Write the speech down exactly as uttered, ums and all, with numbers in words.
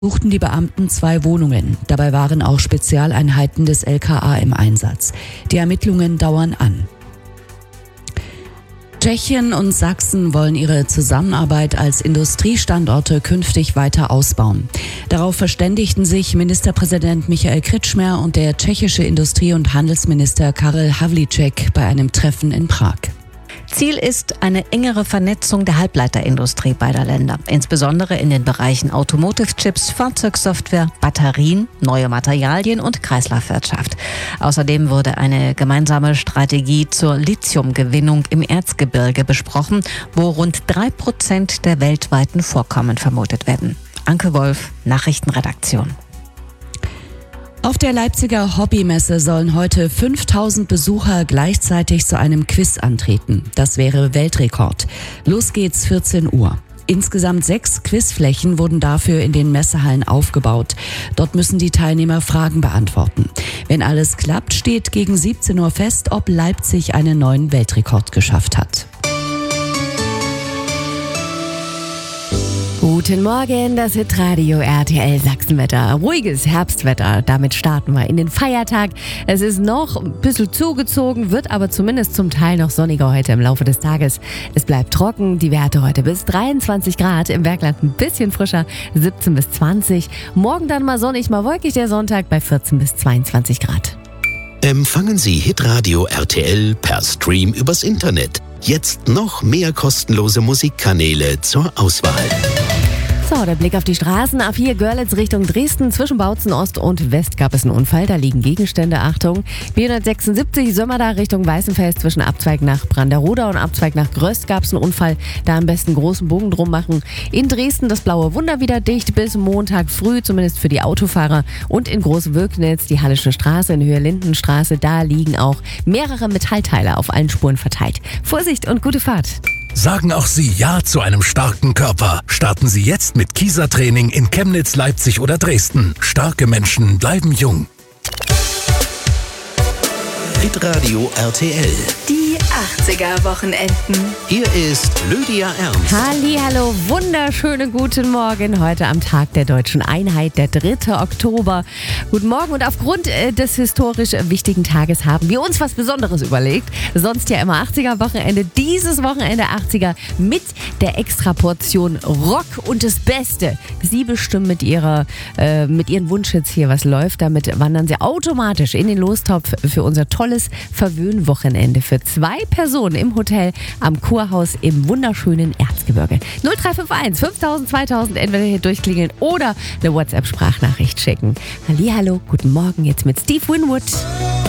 Suchten die Beamten zwei Wohnungen. Dabei waren auch Spezialeinheiten des L K A im Einsatz. Die Ermittlungen dauern an. Tschechien und Sachsen wollen ihre Zusammenarbeit als Industriestandorte künftig weiter ausbauen. Darauf verständigten sich Ministerpräsident Michael Kretschmer und der tschechische Industrie- und Handelsminister Karel Havlíček bei einem Treffen in Prag. Ziel ist eine engere Vernetzung der Halbleiterindustrie beider Länder, insbesondere in den Bereichen Automotive-Chips, Fahrzeugsoftware, Batterien, neue Materialien und Kreislaufwirtschaft. Außerdem wurde eine gemeinsame Strategie zur Lithiumgewinnung im Erzgebirge besprochen, wo rund drei Prozent der weltweiten Vorkommen vermutet werden. Anke Wolf, Nachrichtenredaktion. Auf der Leipziger Hobbymesse sollen heute fünftausend Besucher gleichzeitig zu einem Quiz antreten. Das wäre Weltrekord. Los geht's vierzehn Uhr. Insgesamt sechs Quizflächen wurden dafür in den Messehallen aufgebaut. Dort müssen die Teilnehmer Fragen beantworten. Wenn alles klappt, steht gegen siebzehn Uhr fest, ob Leipzig einen neuen Weltrekord geschafft hat. Guten Morgen, das Hitradio R T L Sachsenwetter. Ruhiges Herbstwetter, damit starten wir in den Feiertag. Es ist noch ein bisschen zugezogen, wird aber zumindest zum Teil noch sonniger heute im Laufe des Tages. Es bleibt trocken, die Werte heute bis dreiundzwanzig Grad, im Bergland ein bisschen frischer, siebzehn bis zwanzig. Morgen dann mal sonnig, mal wolkig der Sonntag bei vierzehn bis zweiundzwanzig Grad. Empfangen Sie Hitradio R T L per Stream übers Internet. Jetzt noch mehr kostenlose Musikkanäle zur Auswahl. So, der Blick auf die Straßen. A vier Görlitz Richtung Dresden. Zwischen Bautzen Ost und West gab es einen Unfall. Da liegen Gegenstände. Achtung. B hundertsechsundsiebzig Sömmerda Richtung Weißenfels. Zwischen Abzweig nach Branderoda und Abzweig nach Gröst gab es einen Unfall. Da am besten großen Bogen drum machen. In Dresden das blaue Wunder wieder dicht bis Montag früh, zumindest für die Autofahrer. Und in Großwirknitz die Hallische Straße in Höhe Lindenstraße. Da liegen auch mehrere Metallteile auf allen Spuren verteilt. Vorsicht und gute Fahrt. Sagen auch Sie Ja zu einem starken Körper. Starten Sie jetzt mit Kieser-Training in Chemnitz, Leipzig oder Dresden. Starke Menschen bleiben jung. Hitradio R T L. Die achtziger-Wochenenden. Hier ist Lydia Ernst. Hallihallo, wunderschönen guten Morgen. Heute am Tag der Deutschen Einheit, der dritte Oktober. Guten Morgen und aufgrund äh, des historisch wichtigen Tages haben wir uns was Besonderes überlegt. Sonst ja immer achtziger-Wochenende. Dieses Wochenende achtziger mit der Extraportion Rock und das Beste. Sie bestimmen mit ihrer, äh, mit ihren Wunschhits hier, was läuft. Damit wandern sie automatisch in den Lostopf für unser tolles Verwöhnwochenende für zwei Personen im Hotel am Kurhaus im wunderschönen Erzgebirge. null drei fünf eins fünftausend zweitausend entweder hier durchklingeln oder eine WhatsApp-Sprachnachricht schicken. Hallihallo, guten Morgen jetzt mit Steve Winwood.